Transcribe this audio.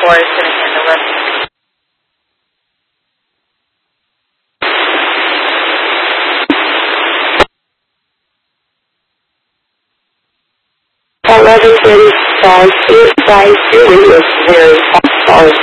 4 is going to handle it. $11:35 is very fast.